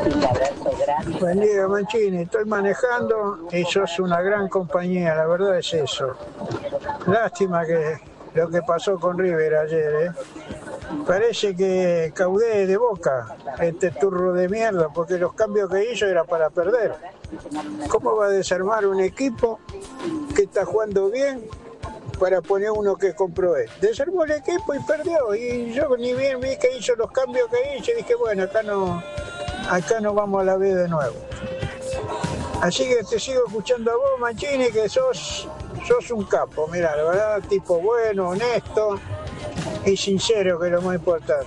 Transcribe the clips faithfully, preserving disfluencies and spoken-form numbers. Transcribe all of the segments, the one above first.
Buen día, Mancini. Estoy manejando y sos una gran compañía, la verdad es eso. Lástima que lo que pasó con River ayer, ¿eh? Parece que caudé de Boca este turro de mierda, porque los cambios que hizo era para perder. ¿Cómo va a desarmar un equipo que está jugando bien para poner uno que compró él? Desarmó el equipo y perdió, y yo ni bien vi que hizo los cambios que hizo y dije, bueno, acá no, acá no vamos a la B de nuevo. Así que te sigo escuchando a vos, Mancini, que sos, sos un capo, mirá, la verdad, tipo bueno, honesto y sincero, que es lo más importante.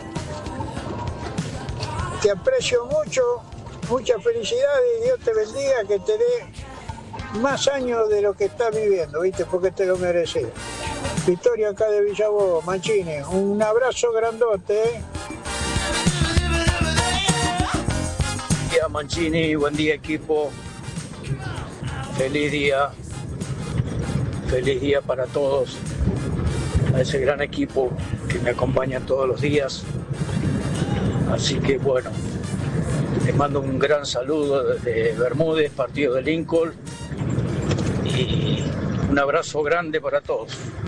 Te aprecio mucho, mucha felicidad y Dios te bendiga, que te dé más años de lo que estás viviendo, ¿viste? Porque te lo mereces. Victoria acá de Villavoz, Mancini, un abrazo grandote, ¿eh? Buen día, Mancini, buen día, equipo. Feliz día. Feliz día para todos. A ese gran equipo que me acompaña todos los días. Así que bueno, les mando un gran saludo desde Bermúdez, partido de Lincoln, y un abrazo grande para todos.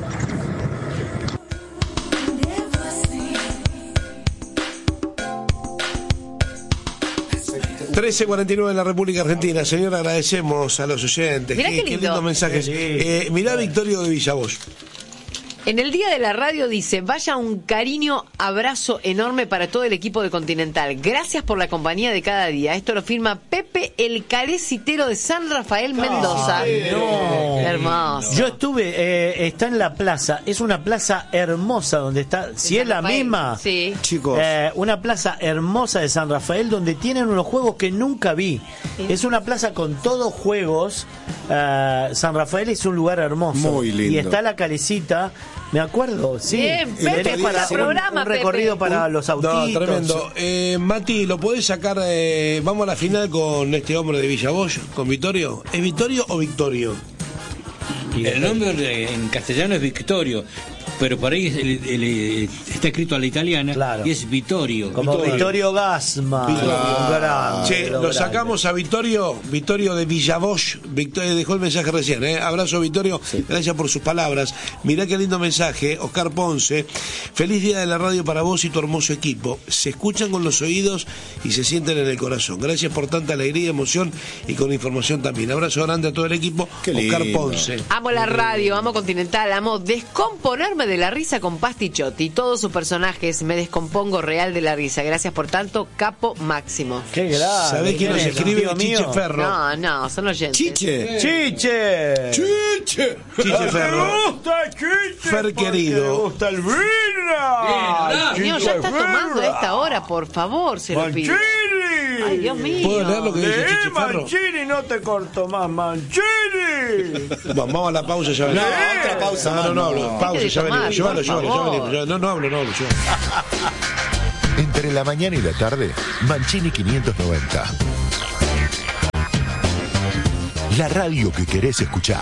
trece cuarenta y nueve en la República Argentina. Señor, agradecemos a los oyentes. Mirá qué, qué lindo. qué lindos mensajes. Eh, mirá Victorio de Villavoz. En el día de la radio dice, vaya un cariño, abrazo enorme para todo el equipo de Continental. Gracias por la compañía de cada día. Esto lo firma Pepe el carecitero de San Rafael, Mendoza. Ay, no. Hermoso. Yo estuve, eh, está en la plaza, es una plaza hermosa donde está, si es la Rafael, misma, sí. Chicos, eh, una plaza hermosa de San Rafael donde tienen unos juegos que nunca vi. Sí. Es una plaza con todos juegos. Uh, San Rafael es un lugar hermoso. Muy lindo. Y está la calecita. Me acuerdo, sí. Bien, Pepe, Tenés para buen un, programa, un recorrido Pepe. para los autitos. no, tremendo. Eh, Mati, ¿lo podés sacar? Eh, vamos a la final con este hombre de Villavoz, con Vittorio. ¿Es Vittorio o Victorio? El nombre en castellano es Victorio, pero por ahí el, el, el, está escrito a la italiana, claro, y es Vittorio. Como Vittorio, Vittorio Gasma. Claro. Che, lo sacamos a Vittorio, Vittorio de Villavoz. Victorio dejó el mensaje recién, ¿eh? Abrazo, Vittorio, sí. Gracias por sus palabras. Mirá qué lindo mensaje, Oscar Ponce. Feliz día de la radio para vos y tu hermoso equipo. Se escuchan con los oídos y se sienten en el corazón. Gracias por tanta alegría, emoción y con información también. Abrazo grande a todo el equipo. Oscar Ponce. Amo la radio, amo Continental, amo descomponerme de la risa con Pastichotti. Todos sus personajes, me descompongo real de la risa. Gracias por tanto, capo máximo. Qué grande. ¿Sabés quién nos escribe? Chiche mío? Ferro. No, no, son oyentes. Chiche. Chiche. Chiche. Chiche Ferro. Me gusta Chiche. Fer querido. Me gusta el vino. Señor, ya está tomando a esta hora, por favor, se lo pido. Mancini. Ay, Dios mío. ¿Puedo leer lo que dice Chiche Ferro? Mancini, no te corto más, Mancini. Vamos a la pausa, ya venimos. No, otra pausa. No, no, no, hablo. Pausa, ya venimos. Llévalo, llévalo, ya venimos. No, no hablo, no hablo. Entre la mañana y la tarde, Mancini quinientos noventa. La radio que querés escuchar.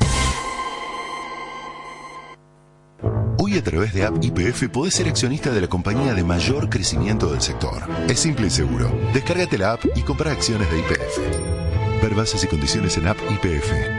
Hoy a través de App Y P F podés ser accionista de la compañía de mayor crecimiento del sector. Es simple y seguro. Descárgate la app y compra acciones de Y P F. Ver bases y condiciones en App Y P F.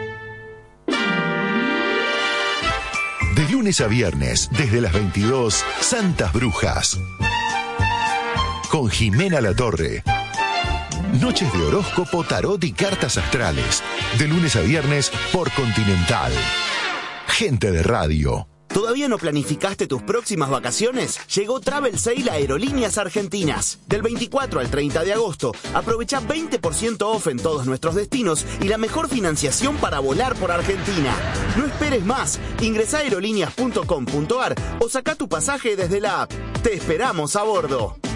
De lunes a viernes, desde las veintidós, Santas Brujas. Con Jimena Latorre. Noches de horóscopo, tarot y cartas astrales. De lunes a viernes por Continental. Gente de radio. ¿Todavía no planificaste tus próximas vacaciones? Llegó Travel Sale a Aerolíneas Argentinas. Del veinticuatro al treinta de agosto, aprovecha veinte por ciento off en todos nuestros destinos y la mejor financiación para volar por Argentina. No esperes más. Ingresá a aerolíneas punto com punto ar o saca tu pasaje desde la app. Te esperamos a bordo.